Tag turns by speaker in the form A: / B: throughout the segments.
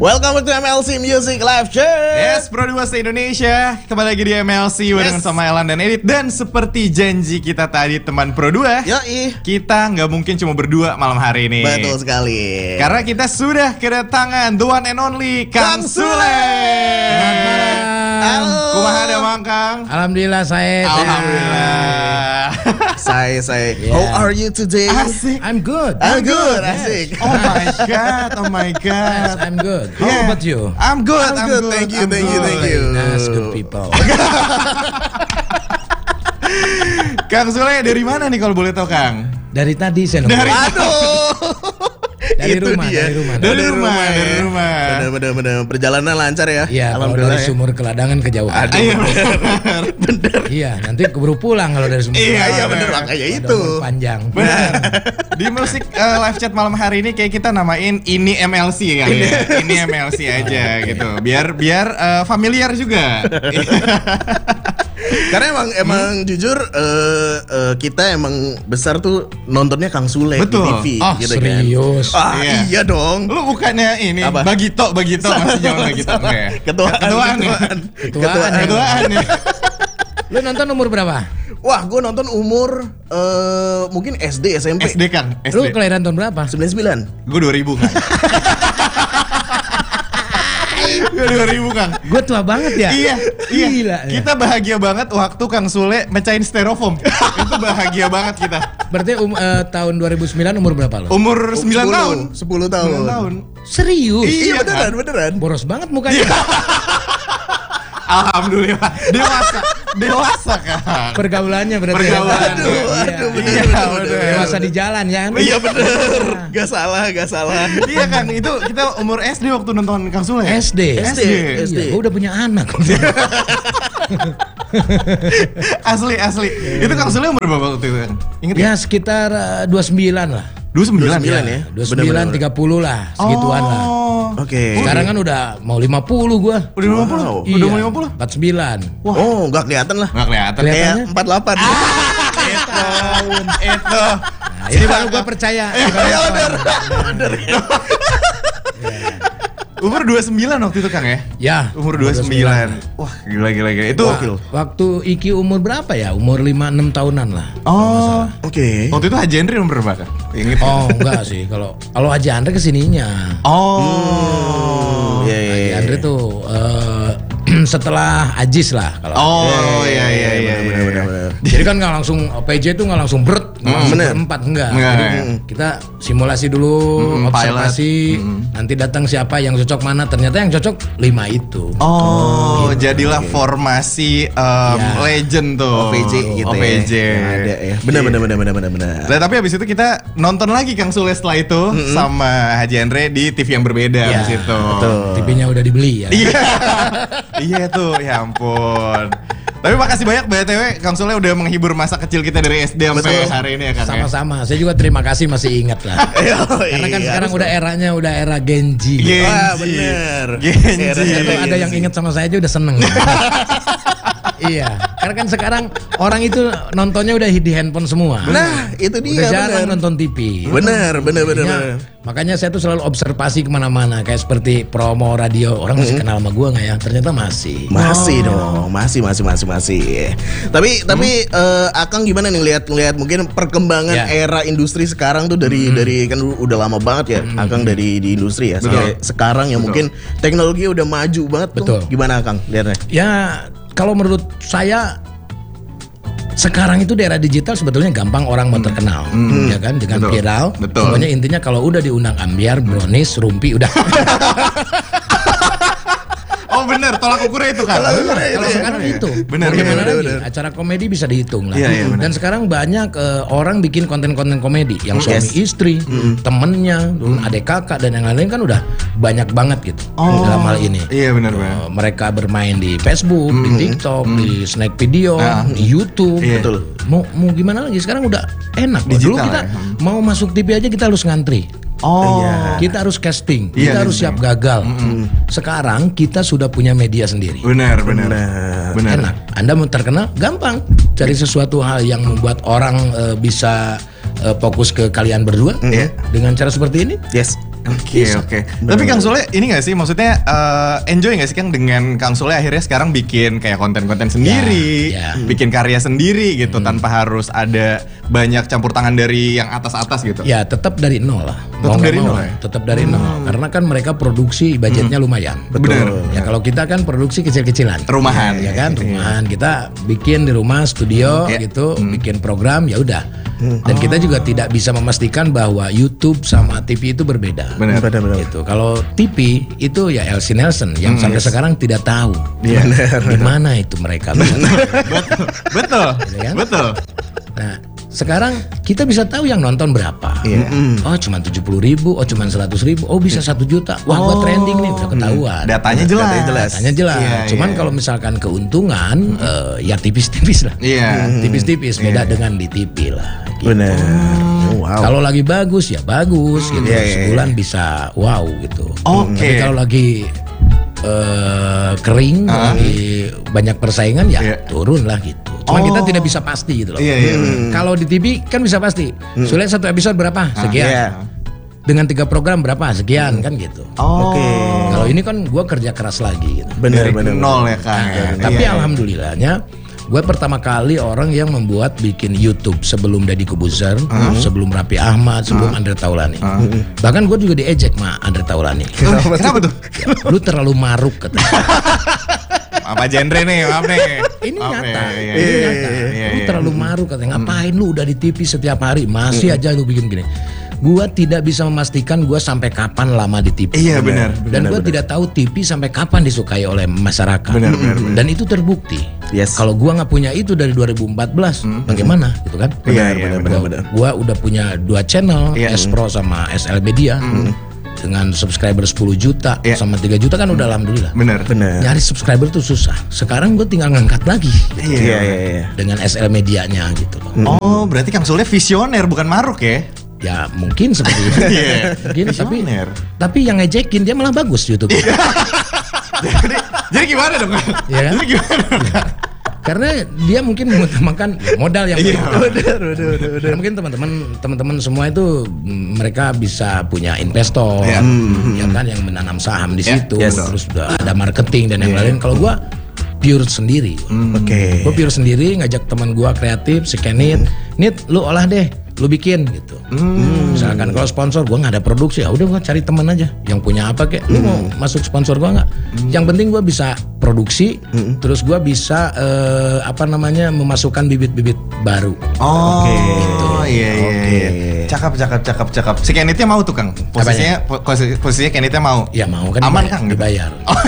A: Welcome to MLC Music Live Chat.
B: Yes, Pro 2 se-Indonesia. Kembali lagi di MLC barengan sama Elan dan Edit. Dan seperti janji kita tadi teman Pro 2,
A: Yoi,
B: kita nggak mungkin cuma berdua malam hari ini.
A: betul sekali.
B: Karena kita sudah kedatangan the one and only Kang Sule.
A: Halo.
B: Kumaha ada Mang Kang?
C: Alhamdulillah saya.
B: Alhamdulillah.
A: Saya.
C: Yeah.
A: How are you today?
B: Asik.
C: I'm good.
A: I'm good.
C: Yes.
A: Asik.
B: Oh my god, oh my
C: Yes,
B: god.
C: I'm good. How
B: Yeah.
C: about you?
B: I'm good,
A: I'm good. Thank you.
C: Nice, good people.
B: Kang Sule dari mana nih kalau boleh tahu Kang?
C: Dari tadi saya nunggu.
A: Aduh.
C: Dari
A: Itu
C: rumah,
A: dia.
C: dari rumah.
B: Dari rumah.
A: Bener. Perjalanan lancar ya.
C: Iya, kalau
A: Alhamdulillah.
C: dari sumur ke ladangan kejauhan.
B: Iya benar.
C: Iya, nanti keburu pulang kalau dari sumur. ke
B: Iya,
C: ladangan.
A: bener, makanya
C: Ada
A: itu.
C: umur panjang.
B: Benar. Di musik live chat malam hari ini kayak kita namain ini MLC kali ya. Ini MLC aja gitu. Biar familiar juga.
A: Karena emang jujur kita emang besar tuh nontonnya Kang Sule
B: Betul.
A: di TV
C: Oh,
A: gitu
C: serius?
A: kan. Ah,
B: Iya.
A: iya dong.
B: Lu bukannya ini
A: Apa?
B: Bagito masih jauh Bagito.
A: Sama.
B: Oke.
A: Ketuaan
B: ya?
C: Ketuaan.
B: Ketuaan ya.
C: Lu nonton umur berapa?
A: Wah, gue nonton umur mungkin SD, SMP.
B: SD Kang,
C: Lu
B: SD.
C: kelahiran tahun berapa?
A: 99.
B: Gue 2000 Kang. Gue 2000 Kang.
C: Gue tua banget ya.
B: Iya.
C: Gila. ya.
B: Kita bahagia banget waktu Kang Sule mecahin styrofoam. Itu bahagia banget kita.
C: Berarti tahun 2009 umur berapa lo?
B: Umur 9 tahun.
A: 10 tahun.
B: 9 tahun.
C: Serius?
A: Iya,
B: Iya,
A: beneran.
C: Boros banget mukanya.
B: Alhamdulillah. Dewasa Kang.
C: Pergaulannya berarti.
B: Pergaulan.
A: Aduh,
B: Iya,
A: bener.
C: Dewasa di jalan ya kan?
A: Iya bener. Gak salah.
B: Iya Kang, itu kita umur SD waktu nonton Kang Sule.
C: SD.
A: SD.
C: Iya, gue udah punya anak.
B: Asli. Itu Kang Sule umur berapa waktu itu? Ingat
C: Ya sekitar 29 lah.
B: 29
A: 29
B: ya?
A: ya?
C: 29,
A: Bener-bener.
C: 30 lah, segituan lah.
A: Oke.
C: Sekarang kan udah mau 50 gua.
B: Udah 50?
A: Wow.
B: Udah mau
C: Iya,
B: 50?
C: 49.
A: Oh, gak kelihatan lah.
B: Nggak kelihatan.
A: Kayak
C: Kelihatannya?
A: 48.
B: Itu.
C: Nah, ini baru gua percaya.
A: Iya bener.
B: Umur 29 waktu itu Kang ya?
C: Ya.
B: Umur 29. Wah, gila. Itu
C: Waktu Iki umur berapa ya? Umur 5-6 tahunan lah.
B: Oh.
A: Oke.
B: Waktu itu Haji Henry umur berapa Kang? Ingat?
C: Oh, enggak sih. Kalau Haji Andre kesininya.
B: Oh.
A: Iya.
C: Haji Andre tuh setelah Ajis lah kalau.
B: Oh, iya.
A: Bener.
C: Jadi kan nggak langsung PJ tuh nggak langsung berat,
A: bener.
C: berempat enggak.
B: Enggak.
C: Jadi kita simulasi dulu, observasi, nanti datang siapa yang cocok mana. Ternyata yang cocok 5 itu.
B: Oh, jadilah formasi legend tuh.
A: OPJ gitu
B: OPJ.
A: ya. Yang ada ya. Bener.
B: Nah, tapi habis itu kita nonton lagi Kang Sule setelah itu sama Haji Andre di TV yang berbeda
C: Iya,
B: habis itu.
A: betul.
C: TV-nya udah dibeli ya.
B: Iya. Iya tuh, ya ampun. Tapi makasih banyak BTW Kang Sule udah menghibur masa kecil kita dari SD sampai hari ini ya Kang. Ya?
C: Sama-sama. Saya juga terima kasih masih ingat lah. Karena kan sekarang udah eranya udah era Gen Z.
B: Gen
A: Wah,
B: Z.
A: bener.
B: Gen Z.
C: Itu ada yang ingat sama saya aja udah seneng. Iya, karena kan sekarang orang itu nontonnya udah di handphone semua.
A: Nah, itu dia.
C: Udah jarang
A: Bener.
C: nonton TV.
A: Bener.
C: Makanya saya tuh selalu observasi kemana-mana, kayak seperti promo radio, orang masih kenal sama gua nggak ya? Ternyata masih.
A: Masih dong, masih. Tapi Akang gimana nih ngelihat mungkin perkembangan
C: Ya.
A: era industri sekarang tuh dari kan udah lama banget ya Akang dari di industri ya. Sampai sekarang ya mungkin teknologi udah maju banget tuh.
C: Betul.
A: Gimana Akang lihatnya?
C: Ya, kalau menurut saya sekarang itu di era digital sebetulnya gampang orang mau terkenal, ya kan, dengan
B: Betul.
C: viral.
B: Betul.
C: Pokoknya intinya kalau udah diundang ambiar, brownies, rumpi udah.
B: Oh bener, tolak ukurnya itu Kang.
C: Kalau sekarang itu,
B: Bener,
C: mau gimana
A: bener,
C: lagi?
A: bener.
C: Acara komedi bisa dihitung lah.
B: Iya, bener.
C: Dan sekarang banyak orang bikin konten-konten komedi yang suami
A: Yes.
C: istri, temennya, adik kakak dan yang lain kan udah banyak banget gitu dalam hal ini.
B: Iya bener.
C: Mereka bermain di Facebook, di TikTok, di snack video, di YouTube.
B: Iya.
A: Betul.
C: Mau gimana lagi? Sekarang udah enak. Dulu
B: Digital
C: kita
B: ya.
C: mau masuk TV aja kita harus ngantri.
B: Oh.
C: Kita harus casting,
B: Iya,
C: kita harus
B: casting.
C: siap gagal. Sekarang kita sudah punya media sendiri.
B: Benar.
C: Enak. Anda mau terkenal, gampang. Cari sesuatu hal yang membuat orang bisa fokus ke kalian berdua. Dengan cara seperti ini,
A: Yes.
B: Oke. Tapi Kang Sule ini nggak sih, maksudnya enjoy nggak sih Kang dengan Kang Sule akhirnya sekarang bikin kayak konten-konten sendiri, bikin karya sendiri gitu tanpa harus ada banyak campur tangan dari yang atas-atas gitu.
C: Ya tetap dari nol lah.
B: Tetap dari nol ya?
C: Tetap dari nol. Karena kan mereka produksi budgetnya lumayan.
B: Benar.
C: Ya kalau kita kan produksi kecil-kecilan.
B: Rumahan.
C: Ya kan, rumahan. Kita bikin di rumah studio gitu, bikin program ya udah. Dan kita juga tidak bisa memastikan bahwa YouTube sama TV itu berbeda.
B: Benar.
C: Gitu. Kalau TV itu ya Elsie Nelson yang sampai sekarang tidak tahu di mana itu mereka.
B: Betul.
C: kan?
B: Betul.
C: Nah, sekarang kita bisa tahu yang nonton berapa. Oh, cuma 70.000, oh cuma 100.000, oh bisa 1 juta. Wah, gua trending nih, udah ketahuan.
B: Datanya jelas.
C: Datanya jelas. Cuman kalau misalkan keuntungan ya tipis-tipis lah. Tipis-tipis beda dengan di TV lah. Gitu.
A: Benar. Wow.
C: Kalau lagi bagus ya bagus gitu. Sebulan bisa wow gitu. Tapi kalau lagi kering, lagi banyak persaingan ya turun lah gitu. Cuma kita tidak bisa pasti gitu loh. Kalau di TV kan bisa pasti. Sulit satu episode berapa? Sekian. Dengan 3 program berapa? Sekian kan gitu. Kalau ini kan gue kerja keras lagi gitu.
A: Benar.
B: Nol ya Kang.
C: Tapi alhamdulillahnya gue pertama kali orang yang membuat bikin YouTube sebelum Deddy Corbuzier, sebelum Raffi Ahmad, sebelum Andre Taulany. Bahkan gue juga diejek sama Andre Taulany.
B: Kenapa tuh?
C: Lu terlalu maruk katanya.
B: Apa genre nih? Maaf nih.
C: Ini nyata. Lu terlalu maruk katanya. Ngapain lu udah di TV setiap hari masih aja lu bikin gini. Gua tidak bisa memastikan gua sampai kapan lama di TV.
B: Iya benar.
C: Dan gua tidak tahu TV sampai kapan disukai oleh masyarakat.
B: Benar.
C: Dan itu terbukti.
A: Yes.
C: Kalau gua nggak punya itu dari 2014, bagaimana gitu kan?
A: Benar.
C: Gua udah punya 2 channel, S Pro sama SL Media. Dengan subscriber 10 juta sama 3 juta kan udah alhamdulillah.
B: Benar.
C: Nyari subscriber tuh susah. Sekarang gue tinggal ngangkat lagi.
A: Iya.
C: Dengan SL medianya gitu loh.
B: Oh, berarti Kang Sule visioner bukan maruk ya?
C: Ya mungkin seperti itu. Mungkin tapi yang ngejekin dia malah bagus YouTube.
B: Jadi gimana dong?
C: Iya kan?
B: Jadi gimana dong?
C: Karena dia mungkin mengutamakan modal yang
A: Benar.
C: mungkin teman-teman semua itu mereka bisa punya investor, ya kan, yang menanam saham di situ, terus udah ada marketing dan yang lain. Kalau gua pure sendiri, gua pure sendiri ngajak teman gua kreatif, si Kenit, lu olah deh, lu bikin gitu. Misalkan kalau sponsor gua nggak ada produksi, ya udah gua cari teman aja yang punya apa kek. Lu mau masuk sponsor gua nggak? Yang penting gua bisa produksi, terus gua bisa memasukkan bibit-bibit baru.
B: Gitu. Iya. Cakep. Si Kenitnya mau tuh Kang. Posisinya Kenitnya mau.
C: Ya mau kan.
B: Aman Kang
C: dibayar.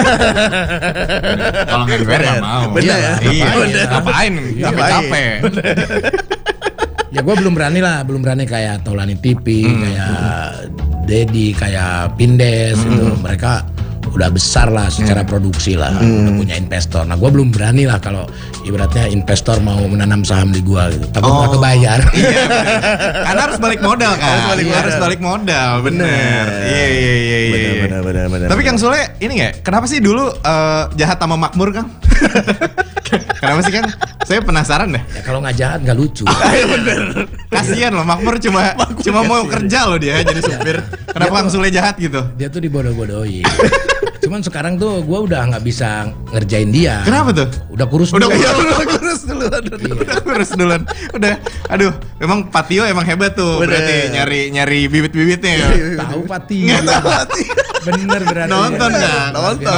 B: Kalau nggak dibayar nggak mau.
A: Benar.
B: Iya. Ngapain? Capek.
C: Ya gue belum berani kayak Taulany TV, kayak Deddy, kayak Pindes itu. Mereka udah besar lah secara produksi lah, udah punya investor. Nah gue belum berani lah kalau ibaratnya investor mau menanam saham di gue gitu. Takut nggak kebayar.
B: Iya, karena harus balik modal kan. Harus balik modal, bener. Iya.
A: Benar.
B: Tapi Kang Sule ini nggak? Kenapa sih dulu jahat sama makmur Kang? Kenapa sih Kang? Saya penasaran deh.
C: Ya kalau nggak jahat nggak lucu.
B: Kasian loh, makmur cuma mau kerja loh dia jadi supir. Kenapa Kang Sule jahat gitu?
C: Dia tuh dibodoh-bodohin. Cuman sekarang tuh gue udah nggak bisa ngerjain dia.
B: Kenapa tuh?
C: Udah kurus
B: Udah
C: dulu.
B: kurus duluan. Udah, aduh, memang Patio emang hebat tuh. Berarti nyari bibit-bibitnya ya.
C: Tahu Pati. Bener berarti.
B: Nonton kan?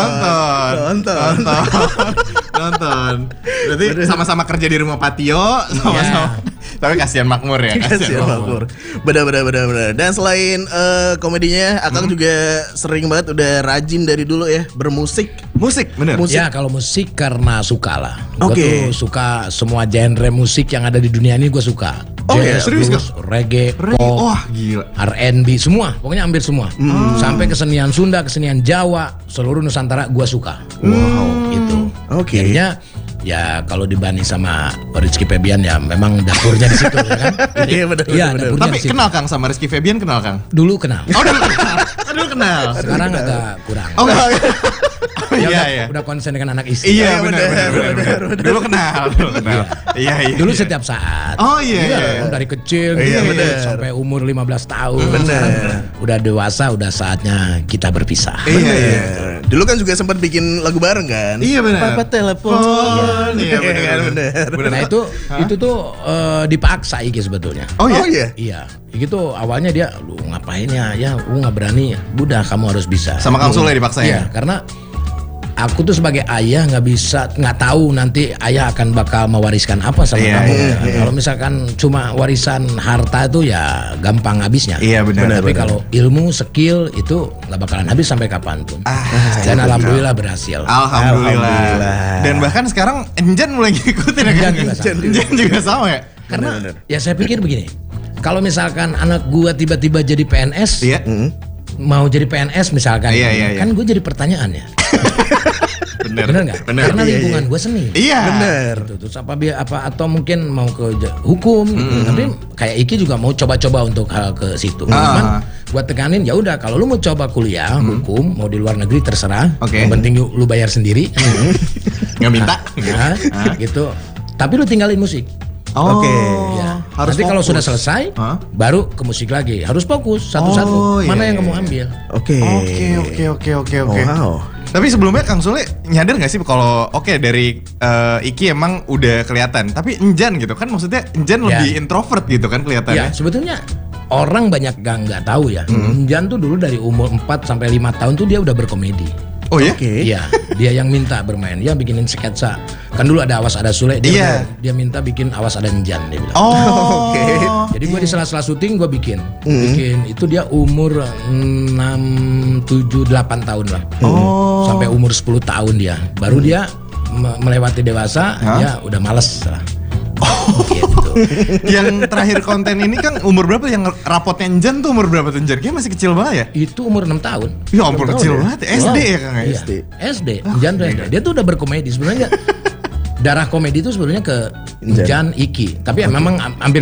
B: Nonton. Berarti sama-sama kerja di rumah Patio, sama-sama. Tapi kasihan makmur ya.
A: Kasihan makmur. Benar. Dan selain komedinya, Akang juga sering banget udah rajin dari dulu ya bermusik.
B: Musik, bener.
C: Ya kalau musik karena suka lah. Gue tuh suka semua genre musik yang ada di dunia ini gue suka. Jazz, blues, reggae, pop,
B: wah gila,
C: R&B, semua. Pokoknya hampir semua. Sampai kesenian Sunda, kesenian Jawa, seluruh Nusantara gue suka. Wow, gitu. Akhirnya ya kalau dibanding sama Rizky Febian ya memang dapurnya di situ ya kan.
A: Iya benar.
B: Tapi kenal Kang sama Rizky Febian, kenal Kang?
C: Dulu kenal.
B: Dulu kenal.
C: Sekarang agak kurang. Udah konsen dengan anak istri.
B: Iya benar. Dulu kenal. Iya.
C: Dulu setiap saat.
B: Oh iya.
C: Dari kecil sampai umur 15 tahun.
A: Benar.
C: Udah dewasa, udah saatnya kita berpisah.
A: Iya. Dulu kan juga sempat bikin lagu bareng kan?
B: Iya benar.
A: Papa telepon.
B: Iya benar.
C: Nah itu tuh dipaksa Iki sebetulnya.
B: Oh iya.
C: Iya. Iki tuh awalnya dia, lu ngapain ya, lu nggak berani. Udah kamu harus bisa.
B: Sama Kang Sule dipaksa ya?
C: Iya, karena aku tuh sebagai ayah nggak tahu nanti ayah akan bakal mewariskan apa sama kamu. Kalau misalkan cuma warisan harta itu ya gampang habisnya.
B: Iya benar.
C: Tapi kalau ilmu, skill itu nggak bakalan habis sampai kapanpun. Dan alhamdulillah berhasil.
B: Alhamdulillah. Dan bahkan sekarang Enjan mulai ngikutin Enjan juga sama ya.
C: Karena ya saya pikir begini, kalau misalkan anak gua tiba-tiba jadi PNS, mau jadi PNS misalkan, kan gue jadi pertanyaan ya. Bener nggak? Karena lingkungan gue seni.
B: Iya.
A: Bener.
C: Terus apa atau mungkin mau ke hukum, gitu. Tapi kayak Iki juga mau coba-coba untuk hal ke situ. Cuman gue tekanin ya udah kalau lu mau coba kuliah hukum, mau di luar negeri terserah. Yang penting lu bayar sendiri.
B: Nggak minta.
C: Gitu. Tapi lu tinggalin musik.
A: Oke.
C: Ya. Tapi kalau sudah selesai, baru ke musik lagi. Harus fokus satu-satu. Mana yang kamu ambil?
A: Oke.
B: Wow. Tapi sebelumnya Kang Sule nyadar nggak sih kalau dari Iki emang udah kelihatan. Tapi Enjan gitu kan, maksudnya Enjan lebih introvert gitu kan kelihatannya.
C: Ya sebetulnya orang banyak nggak tahu ya. Enjan tuh dulu dari umur 4 sampai 5 tahun tuh dia udah berkomedi.
B: Oh ya?
C: Iya, dia yang minta bermain, dia bikinin sketsa. Kan dulu ada Awas Ada Sule, dia minta bikin Awas Ada Enjan, dia bilang. Jadi gue di sela-sela syuting gue bikin itu dia umur 6, 7, 8 tahun lah. Sampai umur 10 tahun dia, baru dia melewati dewasa, dia udah males lah. Gitu.
B: Yang terakhir konten ini kan umur berapa yang rapotnya Enjan tuh umur berapa tuh Enjan? Kayaknya masih kecil banget ya?
C: Itu umur 6 tahun.
B: Ya ampun kecil banget. SD ya Kang?
C: SD. Enjan tuh SD. Dia tuh udah berkomedi sebenarnya. Darah komedi itu sebenarnya ke Enjan Iki. Tapi memang hampir